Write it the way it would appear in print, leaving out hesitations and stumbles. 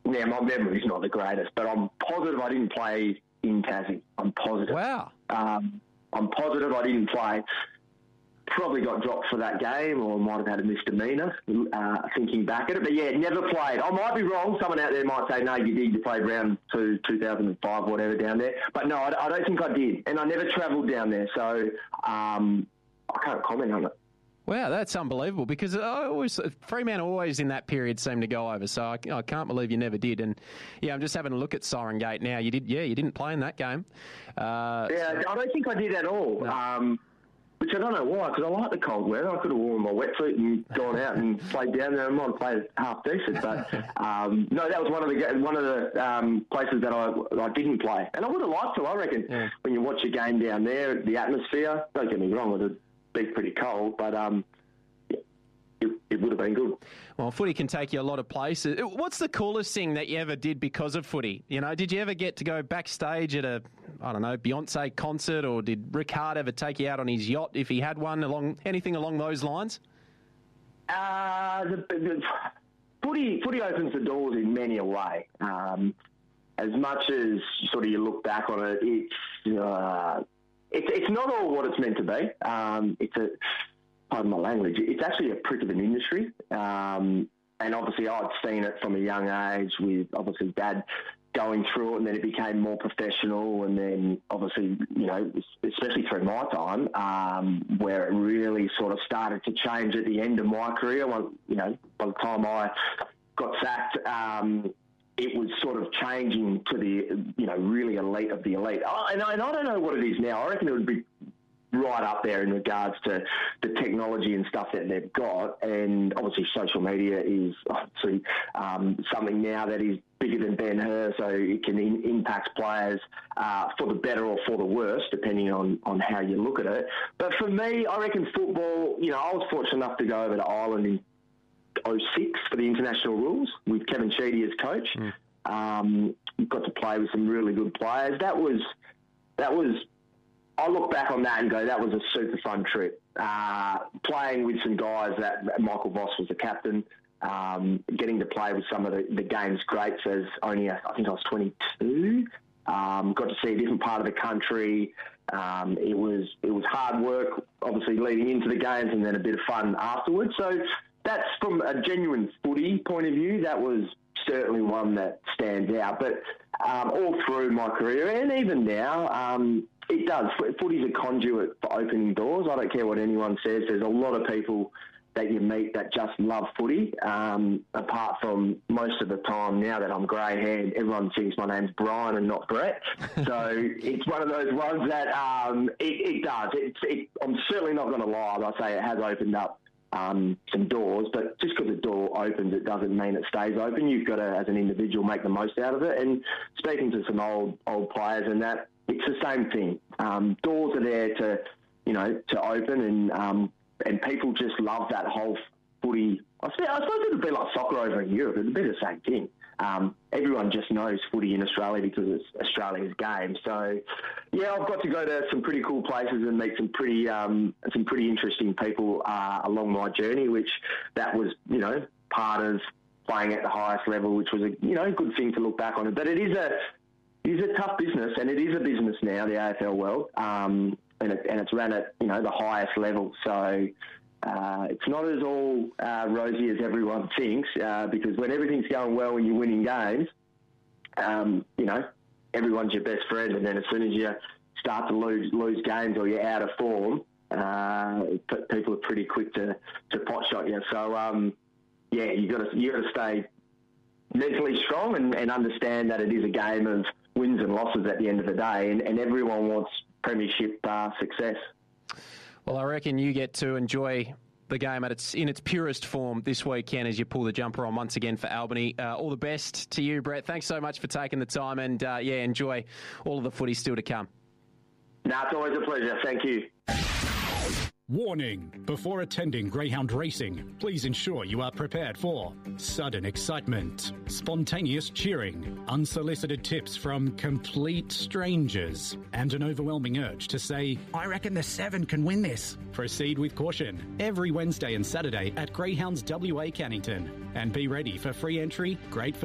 Now, my memory's not the greatest, but I'm positive I didn't play in Tassie. I'm positive. Wow. I'm positive I didn't play. Probably got dropped for that game, or might have had a misdemeanor, thinking back at it. But yeah, never played. I might be wrong. Someone out there might say, no, you did. You played round 2, 2005, whatever, down there. But no, I don't think I did. And I never travelled down there, so I can't comment on it. Wow, that's unbelievable, because Fremantle always in that period seemed to go over, so I can't believe you never did. And yeah, I'm just having a look at Siren Gate now. You didn't play in that game. I don't think I did at all. No. Which I don't know why, because I like the cold weather. I could have worn my wetsuit and gone out and played down there. I might have played half decent, but no, that was one of the places that I didn't play, and I would have liked to. I reckon when you watch a game down there, the atmosphere. Don't get me wrong, it would be pretty cold, but it would have been good. Well, footy can take you a lot of places. What's the coolest thing that you ever did because of footy? You know, did you ever get to go backstage at a, I don't know, Beyonce concert, or did Rick Hart ever take you out on his yacht if he had one, anything along those lines? Footy opens the doors in many a way. As much as sort of you look back on it, it's not all what it's meant to be. Pardon my language, it's actually a prick of an industry. And obviously I'd seen it from a young age with obviously Dad going through it, and then it became more professional, and then obviously, you know, especially through my time, where it really sort of started to change at the end of my career. Well, you know, by the time I got sacked, it was sort of changing to the, you know, really elite of the elite. And I don't know what it is now. I reckon it would be right up there in regards to the technology and stuff that they've got, and obviously social media is obviously something now that is bigger than Ben-Hur, so it can impact players for the better or for the worse, depending on how you look at it. But for me, I reckon football, you know, I was fortunate enough to go over to Ireland in 2006 for the international rules with Kevin Sheedy as coach. Got to play with some really good players. That was I look back on that and go, that was a super fun trip. Playing with some guys that Michael Voss was the captain, getting to play with some of the game's greats as only, I think I was 22. Got to see a different part of the country. It was hard work, obviously, leading into the games, and then a bit of fun afterwards. So that's from a genuine footy point of view. That was certainly one that stands out. But all through my career, and even now, it does. Footy's a conduit for opening doors. I don't care what anyone says. There's a lot of people that you meet that just love footy. Apart from most of the time now that I'm grey-haired, everyone thinks my name's Brian and not Brett. So it's one of those ones that it does. I'm certainly not going to lie. I say it has opened up some doors, but just because a door opens, it doesn't mean it stays open. You've got to, as an individual, make the most out of it. And speaking to some old players and that, it's the same thing. Doors are there to open, and people just love that whole footy. I suppose it would be like soccer over in Europe. It would be the same thing. Everyone just knows footy in Australia because it's Australia's game. So, yeah, I've got to go to some pretty cool places and meet some pretty interesting people along my journey, which that was, you know, part of playing at the highest level, which was a good thing to look back on it. But it is a tough business, and it is a business now, the AFL world, and it's run at, you know, the highest level. So it's not as all rosy as everyone thinks, because when everything's going well and you're winning games, you know, everyone's your best friend, and then as soon as you start to lose games or you're out of form, people are pretty quick to pot shot you. So yeah, you got to stay mentally strong and understand that it is a game of wins and losses at the end of the day, and everyone wants premiership success. Well, I reckon you get to enjoy the game in its purest form this weekend as you pull the jumper on once again for Albany. All the best to you, Brett. Thanks so much for taking the time, and enjoy all of the footy still to come. No, it's always a pleasure. Thank you. Warning! Before attending greyhound racing, please ensure you are prepared for sudden excitement, spontaneous cheering, unsolicited tips from complete strangers, and an overwhelming urge to say, "I reckon the 7 can win this." Proceed with caution every Wednesday and Saturday at Greyhounds WA Cannington, and be ready for free entry, great